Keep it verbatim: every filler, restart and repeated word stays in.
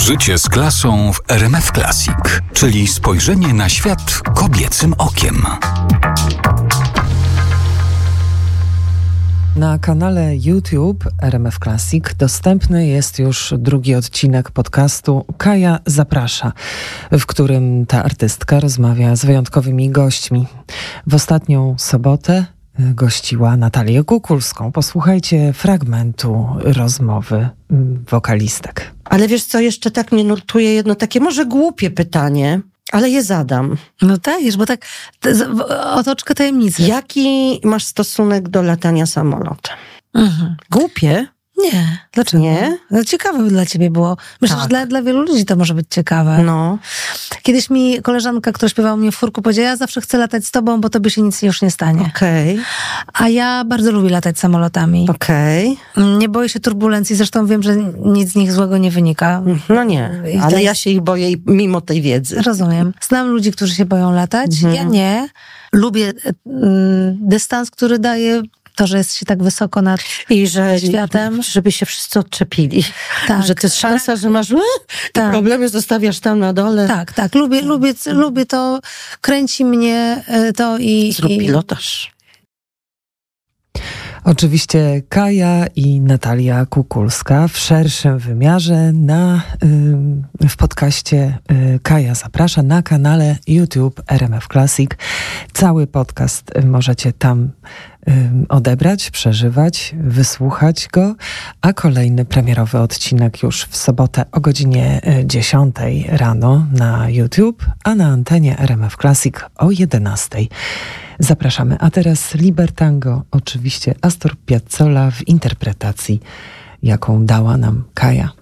Życie z klasą w R M F Classic, czyli spojrzenie na świat kobiecym okiem. Na kanale YouTube R M F Classic dostępny jest już drugi odcinek podcastu Kaja Zaprasza, w którym ta artystka rozmawia z wyjątkowymi gośćmi. W ostatnią sobotę gościła Natalię Kukulską. Posłuchajcie fragmentu rozmowy wokalistek. Ale wiesz co, jeszcze tak mnie nurtuje jedno takie może głupie pytanie, ale je zadam. No dajesz, bo tak otoczkę tajemnicy. Jaki masz stosunek do latania samolotem? Mhm. Głupie? Nie. Dlaczego? Nie? No, ciekawe by dla ciebie było. Myślę, Tak. że dla, dla wielu ludzi to może być ciekawe. No. Kiedyś mi koleżanka, która śpiewała u mnie w furku, powiedziała, ja zawsze chcę latać z tobą, bo tobie się nic już nie stanie. Okej. A ja bardzo lubię latać samolotami. Okej. Nie boję się turbulencji, zresztą wiem, że nic z nich złego nie wynika. No nie, I ale to- ja się ich boję i mimo tej wiedzy. Rozumiem. Znam ludzi, którzy się boją latać. Mhm. Ja nie. Lubię mm, dystans, który daje to, że jest się tak wysoko nad I że światem. żeby się wszyscy odczepili. Tak. Że to jest szansa, że masz Tak. problemy zostawiasz tam na dole. Tak, tak. Lubię, lubię, lubię to. Kręci mnie y, to i... Zrób i pilotaż. Oczywiście Kaja i Natalia Kukulska w szerszym wymiarze na, y, w podcaście y, Kaja Zaprasza na kanale YouTube R M F Classic. Cały podcast y, możecie tam y, odebrać, przeżywać, wysłuchać go, a kolejny premierowy odcinek już w sobotę o godzinie dziesiątej rano na YouTube, a na antenie R M F Classic o jedenastej. Zapraszamy. A teraz Libertango, oczywiście Astor Piazzolla w interpretacji, jaką dała nam Kaja.